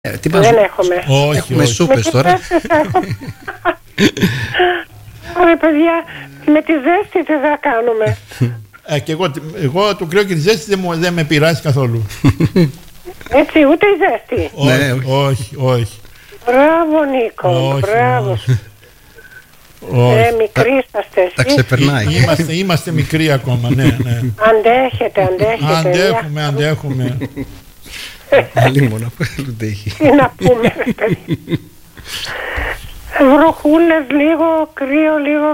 Δεν έχουμε. Όχι, έχουμε σούπες τώρα. Ωραία παιδιά, με τη ζέστη τι θα κάνουμε. Και εγώ το κρύο και τη ζέστη δεν με πειράζει καθόλου. Έτσι, ούτε η ζέστη. Όχι. Μπράβο Νίκο, μπράβο. Μικροί είσαστε εσείς. Τα ξεπερνάει. Είμαστε μικροί ακόμα, ναι. Αντέχετε. Αντέχουμε. Λίμωνα, δεν έχει. Τι να πούμε, ρε παιδί. Βροχούλες, λίγο κρύο, λίγο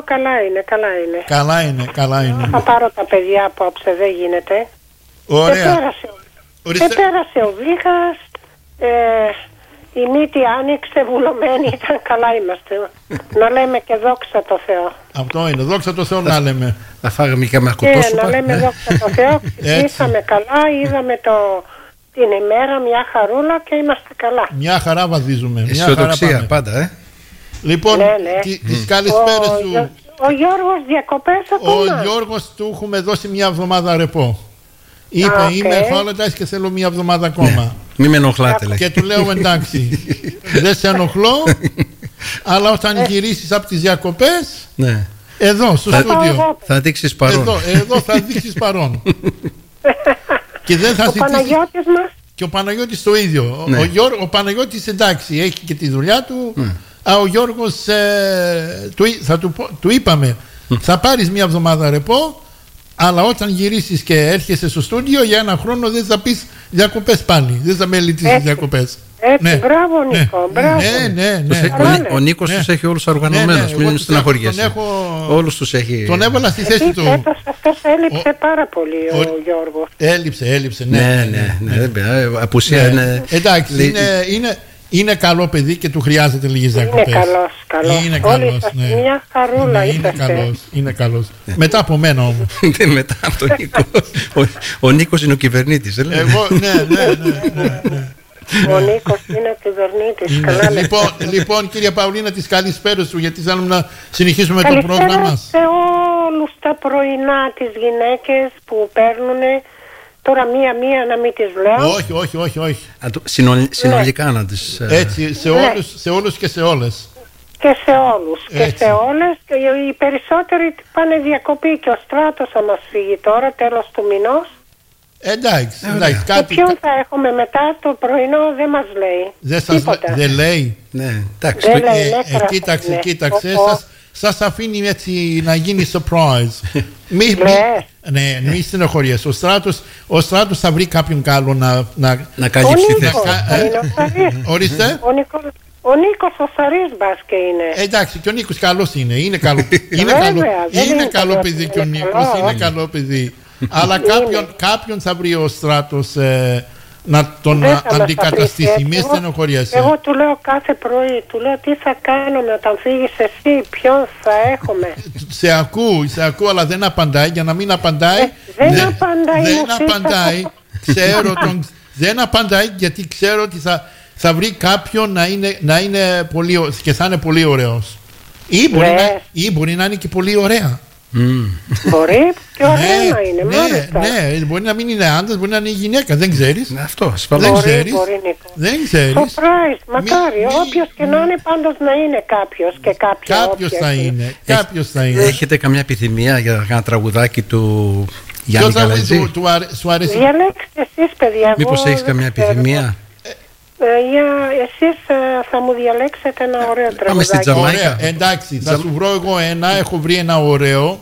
καλά είναι. Θα πάρω τα παιδιά απόψε, δεν γίνεται. Ωραία. Επέρασε ο βήχας, η μύτη άνοιξε, βουλωμένη ήταν, καλά είμαστε. Να λέμε και δόξα τω Θεώ. Αυτό είναι, δόξα τω Θεώ να λέμε. Θα φάγαμε και με κοτόσουπα. Να λέμε δόξα τω Θεώ, ξυπνήσαμε καλά, είδαμε την ημέρα, μια χαρούλα και είμαστε καλά. Μια χαρά βαδίζουμε. Αισιοδοξία πάντα, Λοιπόν, τις καλησπέρες σου. Ο Γιώργος διακοπές ακόμα. Ο Γιώργος του έχουμε δώσει μια εβδομάδα ρεπό. Είπε είμαι holidays και θέλω μια εβδομάδα ακόμα. Μην με ενοχλάτε, λέει. Και του λέω εντάξει, δεν σε ενοχλώ, αλλά όταν γυρίσεις από τις διακοπές, εδώ στο στούντιο θα δείξεις παρόν. Εδώ θα δείξεις παρόν. Και δεν θα ο Παναγιώτης μας. Και ο Παναγιώτης το ίδιο. Ο Παναγιώτης εντάξει, έχει και τη δουλειά του. Ο Γιώργος του είπαμε θα πάρεις μια εβδομάδα ρεπό, αλλά όταν γυρίσεις και έρχεσαι στο στούντιο για ένα χρόνο δεν θα πεις διακοπές πάλι, δεν θα μελετήσεις διακοπές. Έτσι, μπράβο Νίκο, μπράβο. Ο Νίκος τους έχει όλους οργανωμένους, μην στεναχωριέσαι. Όλους τους έχει. Τον έβαλα στη θέση του. Αυτός έλειψε πάρα πολύ ο Γιώργος. Έλειψε, ναι. Απουσία είναι. Εντάξει, είναι καλό παιδί και του χρειάζεται λίγες διακοπές. Είναι καλός. Μια χαρούλα είναι καλός. Μετά από μένα όμως. Μετά από τον Νίκο. Ο Νίκος είναι ο κυβερνήτης. Εγώ, ναι. Ο Νίκος είναι ο κυβερνήτης. Λοιπόν, κύριε Παουλίνα, τις καλησπέρες σου, γιατί θέλουμε να συνεχίσουμε το πρόγραμμα μας. Σε όλους τα πρωινά τις γυναίκες που παίρνουν. Τώρα μία να μην τις λέω. Όχι. Συνολικά να τις. Έτσι, σε όλους και σε όλες. Και σε όλους και σε όλες. Οι περισσότεροι πάνε διακοπή και ο Στράτος θα μας φύγει τώρα, τέλος του μηνός. Εντάξει. Και ποιον θα έχουμε μετά το πρωινό δεν μας λέει. Δεν λέει. Ναι, εντάξει. Κοίταξε. Σας αφήνει έτσι να γίνει surprise. Μη στενοχωριέσαι. Ο Στράτος θα βρει κάποιον καλό να καλύψει τη θέση. Ορίστε. Ο Νίκος ο Σαρίς και είναι. Εντάξει, και ο Νίκος καλός είναι. Είναι καλό παιδί και ο Νίκος. Είναι καλό παιδί. Αλλά κάποιον θα βρει ο Στράτος να τον αντικαταστήσει. Μη στενοχωριέσαι. Εγώ του λέω κάθε πρωί, τι θα κάνουμε όταν φύγεις εσύ, ποιον θα έχουμε. Σε ακούω, αλλά δεν απαντάει. Για να μην απαντάει. Δεν απαντάει γιατί ξέρω ότι θα βρει κάποιον να είναι πολύ, και θα είναι πολύ ωραίος. Ή μπορεί να είναι και πολύ ωραία. Μπορεί και ωραία να είναι. Ναι, μπορεί να μην είναι άντρας, μπορεί να είναι γυναίκα, δεν ξέρεις. Αυτό, δεν ξέρεις. Surprise, μακάρι, όποιος και να είναι, πάντως να είναι κάποιος και κάποιος θα είναι. Έχετε καμιά επιθυμία για ένα τραγουδάκι του Γιάννη Καλατζή? Σου αρέσει? Διαλέξτε εσείς παιδιά. Μήπως έχεις καμιά επιθυμία? Εσείς θα μου διαλέξετε ένα ωραίο τραγουδάκι. Πάμε στην Τζαμάικα. Εντάξει, θα σου βρω εγώ έχω βρει ένα ωραίο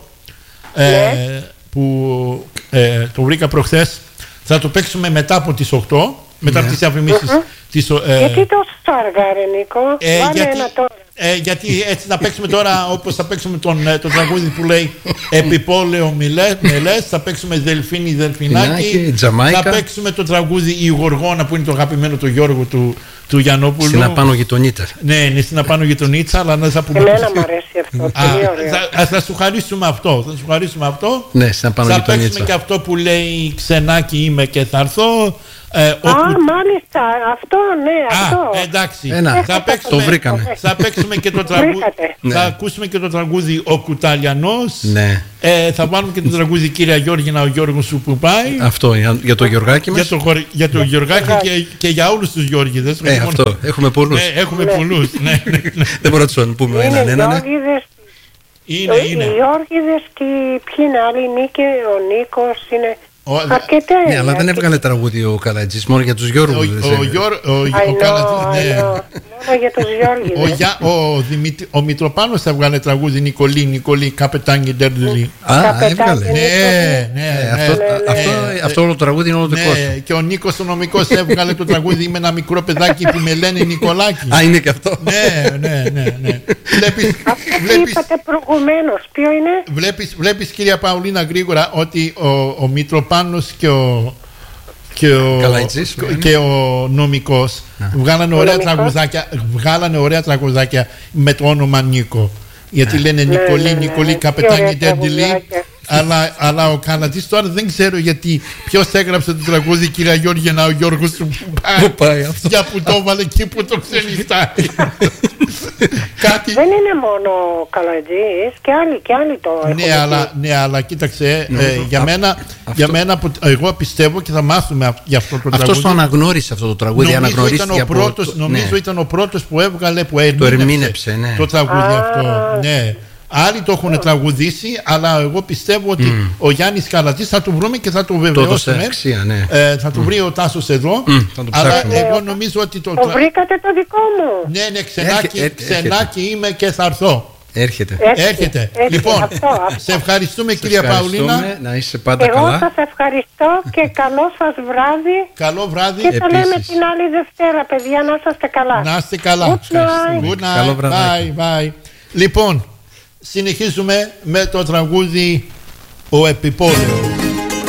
που το βρήκα προχθές. Θα το παίξουμε μετά από τις 8, μετά από τις διαφημίσεις. Γιατί τόσο αργά ρε Νίκο? Βάλε ένα τώρα. Γιατί έτσι θα παίξουμε τώρα, όπως θα παίξουμε το τραγούδι που λέει Επιπόλαιο Μελές, θα παίξουμε Δελφίνι Δελφινάκι, θα παίξουμε το τραγούδι Η Γοργόνα που είναι το αγαπημένο του Γιώργου του Γιαννόπουλου. Στην απάνω γειτονίτσα. Ναι, είναι στην απάνω γειτονίτσα, αλλά δεν θα πούμε. Εμένα μου αρέσει αυτό. Θα σου χαρίσουμε αυτό. Ναι, στην απάνω θα γειτονίτσα. παίξουμε και αυτό που λέει Ξενάκι είμαι και θα έρθω. μάλιστα, αυτό, ναι, αυτό. Εντάξει, το βρήκαμε. Θα παίξουμε και το τραγούδι. Θα ακούσουμε και το τραγούδι «Ο Κουταλιανός». Ναι. Θα βάλουμε και το τραγούδι «Κύρια Γιώργινα, ο Γιώργος σου που πάει». Αυτό, για το Γιωργάκι μας. Για το Γιωργάκι και για όλους τους Γιώργηδες. Αυτό, έχουμε πολλούς. Έχουμε πολλούς, ναι. Δεν μπορώ να τους πούμε έναν. Οι Γιώργηδες και ποιοι είναι άλλοι, ο Νίκος είναι αρκετοί. Ναι, αλλά δεν έβγαλε τραγούδι ο Καλατζής, μόνο για τους Γιώργους. Ο Καλατζής, ναι. Μόνο για τους Γιώργηδες. Ο Μητροπάνος θα βγάλε τραγούδι Νικολή, καπετάνι Ντέρντλι. Έβγαλε. Ναι. Αυτό όλο το τραγούδι είναι όλο δικό σου. Και ο Νίκος ο νομικός έβγαλε το τραγούδι «Είμαι ένα μικρό παιδάκι που με λένε Νικολάκη». Είναι και αυτό. Ναι. Αυτό είπατε προηγουμένως, ποιο είναι? Βλέπεις κυρία Παουλίνα γρήγορα ότι ο Μητροπάνος και ο νομικός βγάλανε ωραία τραγουδάκια με το όνομα Νίκο. Γιατί λένε Νικολή, καπετάνι Ντέρντλι. Αλλά ο Καλατζής τώρα δεν ξέρω γιατί. Ποιος έγραψε το τραγούδι «Κυρία Γιώργινα, ο Γιώργος σου που πάει». Για που το έβαλε εκεί που το ξενιστάει. Δεν είναι μόνο ο Καλατζής και άλλοι το έχουν. Ναι, αλλά κοίταξε, για μένα εγώ πιστεύω και θα μάθουμε για αυτό το τραγούδι. Αυτός το αναγνώρισε αυτό το τραγούδι. Νομίζω ήταν ο πρώτος που έβγαλε, που ερμήνεψε το τραγούδι αυτό. Ναι. Άλλοι το έχουν τραγουδήσει, αλλά εγώ πιστεύω ότι ο Γιάννης Καλατζής θα του βρούμε και θα το βεβαιώσουμε. Θα του βρει ο Τάσος εδώ. Αλλά εγώ νομίζω ότι το βρήκατε το δικό μου. Ναι, ξενάκι είμαι και θα έρθω. Έρχεται. Λοιπόν, σε ευχαριστούμε κυρία Παουλίνα. Να είσαι πάντα καλά. Εγώ σας ευχαριστώ και καλό σας βράδυ. Καλό βράδυ. Και τα λέμε την άλλη Δευτέρα, παιδιά, να είστε καλά. Να είστε καλά. Good night. Bye. Λοιπόν, συνεχίζουμε με το τραγούδι «Ο Επιπόλαιος».